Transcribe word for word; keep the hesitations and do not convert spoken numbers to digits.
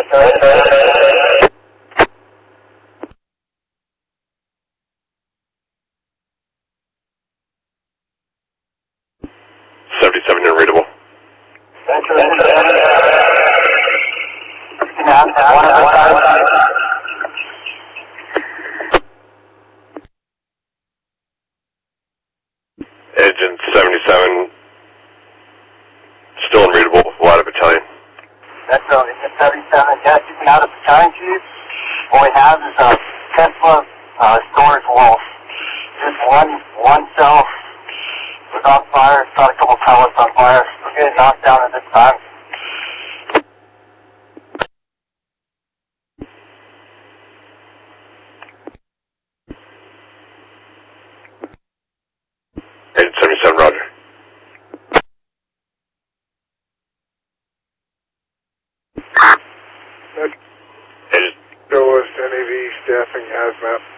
seventy-seven unreadable. Agent seventy-seven, still unreadable, Wada Battalion. That's uh, Agent seventy-seven, yes, you can out of battalion chief. All we have is a Tesla uh, storage wall. Just one, one cell was on fire, got a couple pallets on fire. We're getting knocked down at this time. Agent seventy-seven, roger. Agent. Show us N A V staffing hazmat.